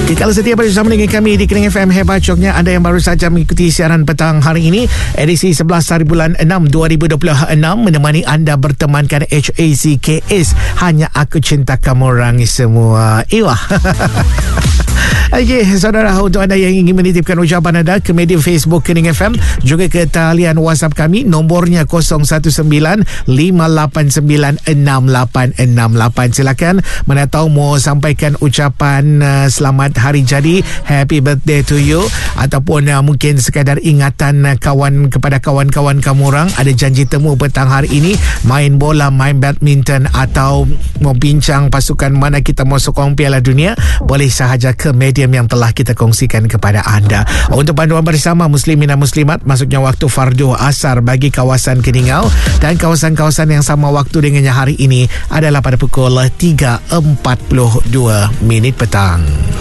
Kalau setia bersama dengan kami di Kening FM Hebat Coknya, anda yang baru saja mengikuti siaran petang hari ini, edisi 11 hari bulan 6 2026, menemani anda bertemankan HACKS, hanya aku cinta kamu orang semua. Iwah. Okey, saudara, untuk anda yang ingin menitipkan ucapan anda ke media Facebook Kening FM, juga ke talian WhatsApp kami, nombornya 019-589-6868. Silakan, mana tahu mau sampaikan ucapan selamat hari jadi, happy birthday to you, ataupun mungkin sekadar ingatan kepada kawan-kawan kamu orang, ada janji temu petang hari ini, main bola, main badminton, atau mau bincang pasukan mana kita mau sokong Piala Dunia, boleh sahaja ke medium yang telah kita kongsikan kepada anda. Untuk panduan bersama muslimin dan muslimat, masuknya waktu fardu asar bagi kawasan Keningau, dan kawasan-kawasan yang sama waktu dengannya hari ini adalah pada pukul 3.42 petang.